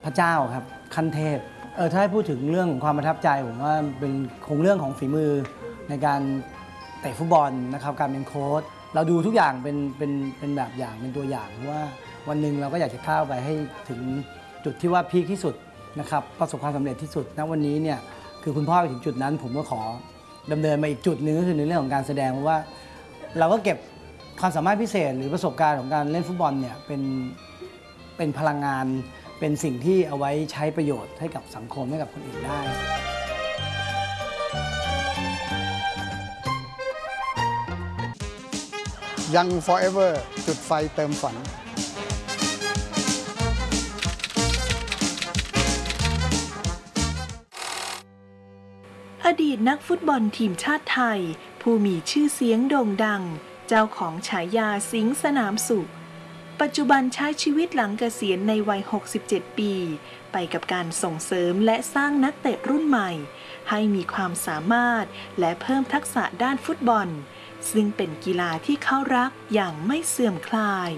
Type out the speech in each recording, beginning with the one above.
พระเจ้าครับขั้นเทพถ้าให้พูดถึงเรื่องของความประทับใจผมว่าเป็นคงเรื่องของฝีมือในการเตะฟุตบอลนะครับการเป็นโค้ชเราดูทุกอย่างเป็นแบบอย่างเป็นตัวอย่างว่าวันหนึ่งเราก็อยากจะก้าวไปให้ถึงจุดที่ว่าพีคที่สุดนะครับประสบความสำเร็จที่สุดณวันนี้เนี่ยคือคุณพ่อไปถึงจุดนั้นผมก็ขอดำเนินมาอีกจุดหนึ่งก็คือในเรื่องของการแสดงเพราะว่าเราก็เก็บความสามารถพิเศษหรือประสบการณ์ของการเล่นฟุตบอลเนี่ยเป็นพลังงานเป็นสิ่งที่เอาไว้ใช้ประโยชน์ให้กับสังคมให้กับคนอื่นได้ยัง forever จุดไฟเติมฝันอดีตนักฟุตบอลทีมชาติไทยผู้มีชื่อเสียงโด่งดังเจ้าของฉายาสิงห์สนามสุขปัจจุบันใช้ชีวิตหลังเกษียณในวัย 67 ปีไปกับการส่งเสริมและสร้างนักเตะรุ่นใหม่ให้มีความสามารถและเพิ่มทักษะด้านฟุตบอลซึ่งเป็นกีฬาที่เขารักอย่างไม่เสื่อมคลาย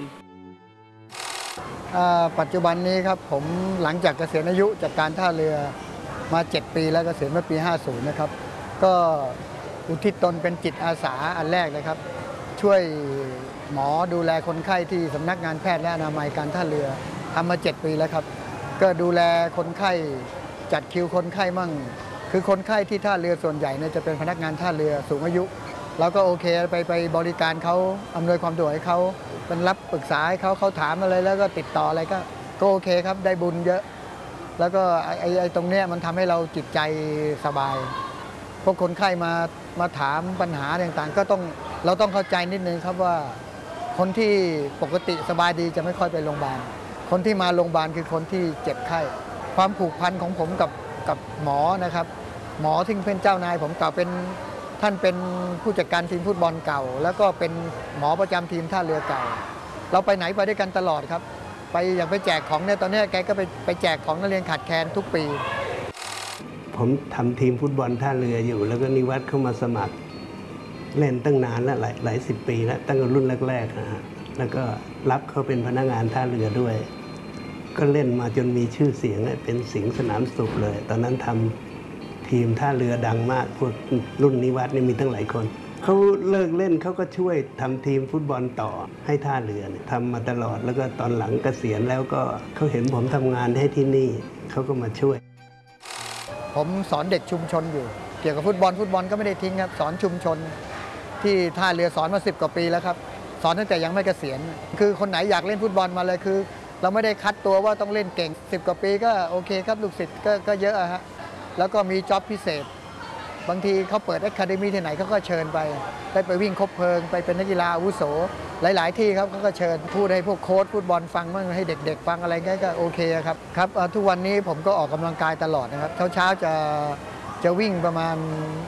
ปัจจุบันนี้ครับผมหลังจากเกษียณอายุจากการท่าเรือมา 7 ปีแล้วเกษียณเมื่อปี 50 นะครับก็อุทิศตนเป็นจิตอาสาอันแรกนะครับช่วยหมอดูแลคนไข้ที่สำนักงานแพทย์และอนามัยการท่าเรือทำมา 7 ปีแล้วครับก็ดูแลคนไข้จัดคิวคนไข้มั่งคือคนไข้ที่ท่าเรือส่วนใหญ่เนี่ยจะเป็นพนักงานท่าเรือสูงอายุเราก็โอเคไปบริการเขาอำนวยความสะดวกให้เขาเป็นรับปรึกษาให้เขาถามอะไรแล้วก็ติดต่ออะไรก็โอเคครับได้บุญเยอะแล้วก็ไอ้ตรงเนี้ยมันทำให้เราจิตใจสบายพวกคนไข้มาถามปัญหาต่างๆก็เราต้องเข้าใจนิดนึงครับว่าคนที่ปกติสบายดีจะไม่ค่อยไปโรงพยาบาลคนที่มาโรงพยาบาลคือคนที่เจ็บไข้ความผูกพันของผมกับหมอนะครับหมอที่เป็นเจ้านายผมเก่าเป็นท่านเป็นผู้จัดการทีมฟุตบอลเก่าแล้วก็เป็นหมอประจำทีมท่าเรือเก่าเราไปไหนไปด้วยกันตลอดครับไปอย่างไปแจกของเนี่ยตอนนี้แกก็ไปแจกของนักเรียนขาดแคลนทุกปีผมทำทีมฟุตบอลท่าเรืออยู่แล้วก็นิวัฒน์เข้ามาสมัครเล่นตั้งนานแล้วหลายสิบปีแล้วตั้งแต่รุ่นแรกๆนะฮะแล้วก็รับเขาเป็นพนักงานท่าเรือด้วยก็เล่นมาจนมีชื่อเสียงเป็นสิงห์สนามสุขเลยตอนนั้นทำทีมท่าเรือดังมากพวกรุ่นนิวัฒน์นี่มีตั้งหลายคนเขาเลิกเล่นเขาก็ช่วยทำทีมฟุตบอลต่อให้ท่าเรือทำมาตลอดแล้วก็ตอนหลังเกษียณแล้วก็เขาเห็นผมทำงานให้ที่นี่เขาก็มาช่วยผมสอนเด็กชุมชนอยู่เกี่ยวกับฟุตบอลก็ไม่ได้ทิ้งครับสอนชุมชนที่ท่าเรือสอนมา10 กว่าปีแล้วครับสอนตั้งแต่ยังไม่เกษียณคือคนไหนอยากเล่นฟุตบอลมาเลยคือเราไม่ได้คัดตัวว่าต้องเล่นเก่ง10 กว่าปีก็โอเคครับลูกศิษย์ก็เยอะฮะแล้วก็มีจ็อบพิเศษบางทีเขาเปิดอะคาเดมี่ที่ไหนเขาก็เชิญไปวิ่งคบเพลิงไปเป็นนักกีฬาอาวุโสหลายๆที่ครับเขาก็เชิญพูดให้พวกโค้ชฟุตบอลฟังบ้างให้เด็กๆฟังอะไรก็โอเคครับทุกวันนี้ผมก็ออกกำลังกายตลอดนะครับเช้าจะวิ่งประมาณ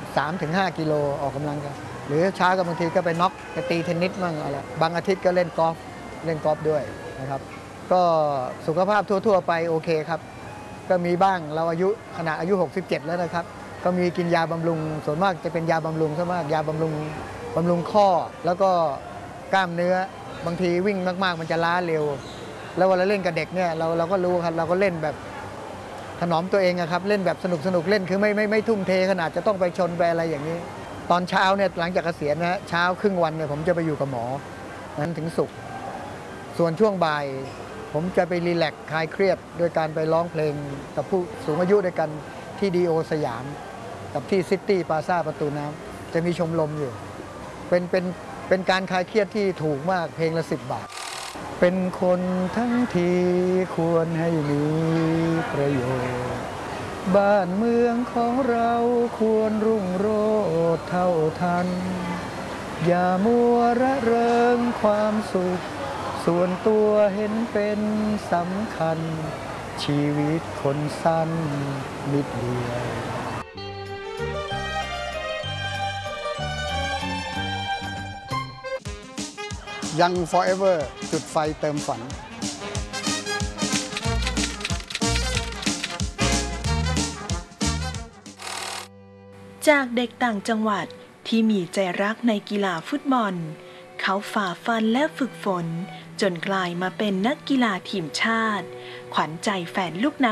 3-5 กิโลออกกำลังกายหรือเช้าก็บางทีก็ไปน็อกไปตีเทนนิสบ้างอะไรบางอาทิตย์ก็เล่นกอล์ฟด้วยนะครับก็สุขภาพทั่วๆไปโอเคครับก็มีบ้างเราอายุ67แล้วนะครับก็มีกินยาบำรุงส่วนมากจะเป็นยาบำรุงซะมากยาบำรุงข้อแล้วก็กล้ามเนื้อบางทีวิ่งมากๆมันจะล้าเร็วแล้วเวลาเล่นกับเด็กเนี่ยเราก็รู้ครับเราก็เล่นแบบถนอมตัวเองครับเล่นแบบสนุกเล่นคือไม่ทุ่มเทขนาดจะต้องไปชนไปอะไรอย่างนี้ตอนเช้าเนี่ยหลังจากเกษียณนะเช้าครึ่งวันเนี่ยผมจะไปอยู่กับหมอนั้นถึงศุกร์ส่วนช่วงบ่ายผมจะไปรีแลกซ์คลายเครียดโดยการไปร้องเพลงกับผู้สูงอายุด้วยกันที่ดีโอสยามกับที่ซิตี้พลาซ่าประตูน้ำจะมีชมรมอยู่เป็นการคลายเครียดที่ถูกมากเพลงละ10 บาทเป็นคนทั้งทีควรให้มีประโยชน์บ้านเมืองของเราควรรุ่งโรจน์เท่าทันอย่ามัวระเริงความสุขส่วนตัวเห็นเป็นสำคัญชีวิตคนสั้นนิดเดียวยัง forever จุดไฟเติมฝันจากเด็กต่างจังหวัดที่มีใจรักในกีฬาฟุตบอลเขาฝ่าฟันและฝึกฝนจนกลายมาเป็นนักกีฬาทีมชาติขวัญใจแฟนลูกนัก